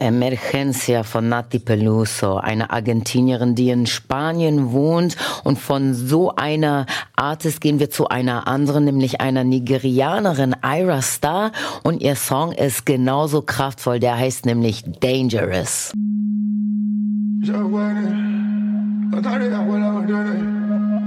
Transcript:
Emergencia von Nati Peluso, eine Argentinierin, die in Spanien wohnt. Und von so einer Artist gehen wir zu einer anderen, nämlich einer Nigerianerin, Ayra Starr. Und ihr Song ist genauso kraftvoll, der heißt nämlich Dangerous.